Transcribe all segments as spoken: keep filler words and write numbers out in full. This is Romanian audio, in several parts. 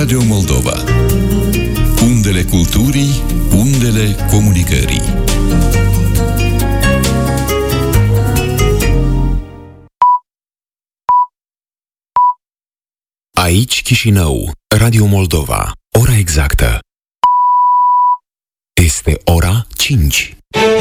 Radio Moldova. Undele culturii, undele comunicării. Aici Chișinău, Radio Moldova. Ora exactă este ora cinci.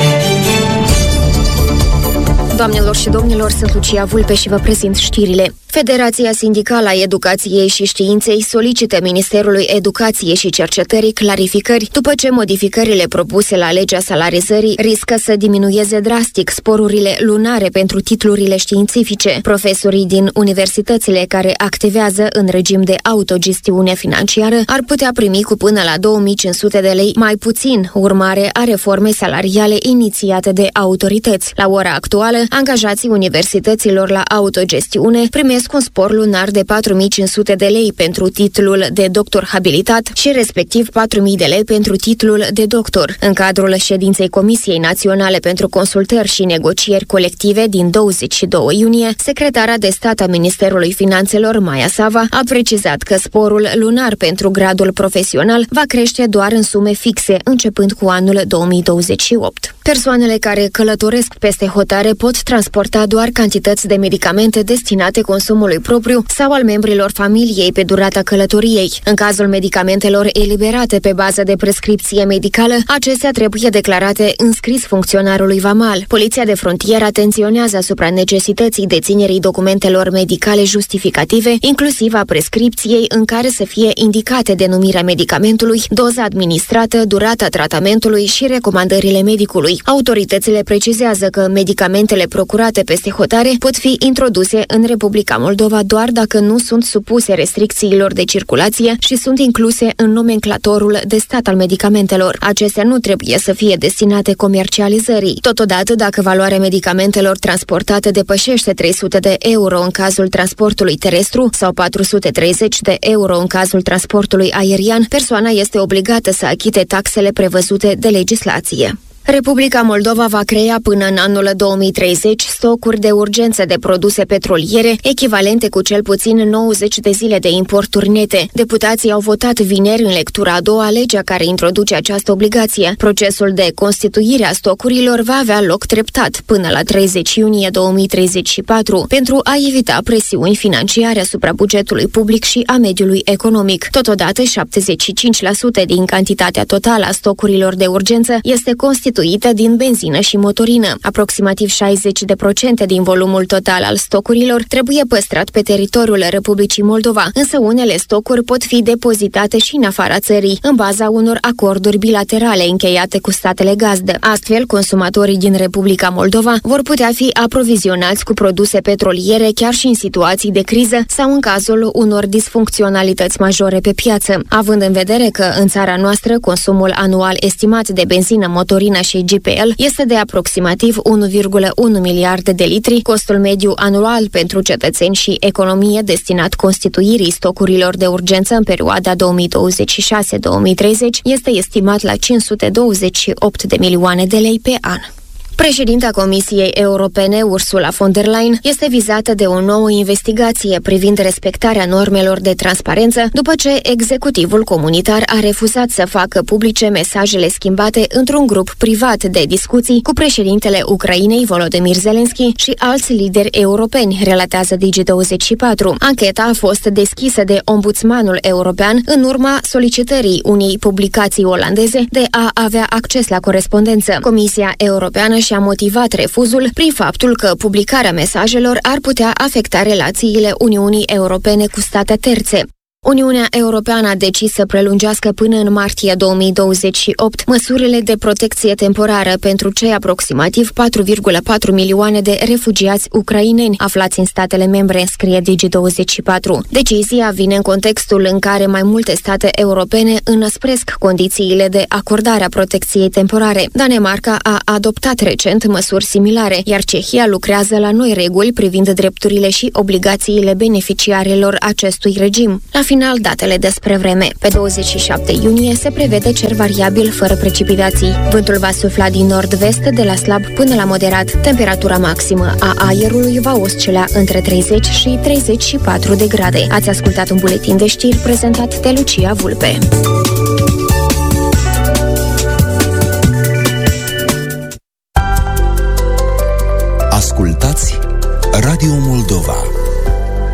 Doamnelor și domnilor, sunt Lucia Vulpe și vă prezint știrile. Federația Sindicală a Educației și Științei solicită Ministerului Educației și Cercetării clarificări după ce modificările propuse la legea salarizării riscă să diminueze drastic sporurile lunare pentru titlurile științifice. Profesorii din universitățile care activează în regim de autogestiune financiară ar putea primi cu până la două mii cinci sute de lei mai puțin, urmare a reformei salariale inițiate de autorități. La ora actuală, angajații universităților la autogestiune primesc un spor lunar de patru mii cinci sute de lei pentru titlul de doctor habilitat și respectiv patru mii de lei pentru titlul de doctor. În cadrul ședinței Comisiei Naționale pentru Consultări și Negocieri Colective din douăzeci și doi iunie, secretara de stat a Ministerului Finanțelor, Maia Sava, a precizat că sporul lunar pentru gradul profesional va crește doar în sume fixe, începând cu anul două mii douăzeci și opt. Persoanele care călătoresc peste hotare pot transporta doar cantități de medicamente destinate consumului propriu sau al membrilor familiei pe durata călătoriei. În cazul medicamentelor eliberate pe bază de prescripție medicală, acestea trebuie declarate în scris funcționarului vamal. Poliția de frontieră atenționează asupra necesității deținerii documentelor medicale justificative, inclusiv a prescripției, în care să fie indicate denumirea medicamentului, doza administrată, durata tratamentului și recomandările medicului. Autoritățile precizează că medicamentele procurate peste hotare pot fi introduse în Republica Moldova doar dacă nu sunt supuse restricțiilor de circulație și sunt incluse în nomenclatorul de stat al medicamentelor. Acestea nu trebuie să fie destinate comercializării. Totodată, dacă valoarea medicamentelor transportate depășește trei sute de euro în cazul transportului terestru sau patru sute treizeci de euro în cazul transportului aerian, persoana este obligată să achite taxele prevăzute de legislație. Republica Moldova va crea până în anul două mii treizeci stocuri de urgență de produse petroliere echivalente cu cel puțin nouăzeci de zile de importuri nete. Deputații au votat vineri în lectura a doua legea care introduce această obligație. Procesul de constituire a stocurilor va avea loc treptat până la treizeci iunie două mii treizeci și patru pentru a evita presiuni financiare asupra bugetului public și a mediului economic. Totodată, șaptezeci și cinci la sută din cantitatea totală a stocurilor de urgență este constituită din benzină și motorină. Aproximativ șaizeci la sută din volumul total al stocurilor trebuie păstrat pe teritoriul Republicii Moldova, însă unele stocuri pot fi depozitate și în afara țării, în baza unor acorduri bilaterale încheiate cu statele gazdă. Astfel, consumatorii din Republica Moldova vor putea fi aprovizionați cu produse petroliere chiar și în situații de criză sau în cazul unor disfuncționalități majore pe piață. Având în vedere că în țara noastră consumul anual estimat de benzină, motorină și G P L este de aproximativ unu virgulă unu miliarde de litri, costul mediu anual pentru cetățeni și economie destinat constituirii stocurilor de urgență în perioada două mii douăzeci și șase două mii treizeci este estimat la cinci sute douăzeci și opt de milioane de lei pe an. Președinta Comisiei Europene, Ursula von der Leyen, este vizată de o nouă investigație privind respectarea normelor de transparență după ce executivul comunitar a refuzat să facă publice mesajele schimbate într-un grup privat de discuții cu președintele Ucrainei, Volodymyr Zelensky, și alți lideri europeni, relatează Digi douăzeci și patru. Ancheta a fost deschisă de ombudsmanul european în urma solicitării unei publicații olandeze de a avea acces la corespondență. Comisia Europeană și-a motivat refuzul prin faptul că publicarea mesajelor ar putea afecta relațiile Uniunii Europene cu state terțe. Uniunea Europeană a decis să prelungească până în martie două mii douăzeci și opt măsurile de protecție temporară pentru cei aproximativ patru virgulă patru milioane de refugiați ucraineni aflați în statele membre, scrie Digi douăzeci și patru. Decizia vine în contextul în care mai multe state europene înăspresc condițiile de acordare a protecției temporare. Danemarca a adoptat recent măsuri similare, iar Cehia lucrează la noi reguli privind drepturile și obligațiile beneficiarilor acestui regim. La final, datele despre vreme. Pe douăzeci și șapte iunie se prevede cer variabil fără precipitații. Vântul va sufla din nord-vest de la slab până la moderat. Temperatura maximă a aerului va oscila între treizeci și treizeci și patru de grade. Ați ascultat un buletin de știri prezentat de Lucia Vulpe. Ascultați Radio Moldova.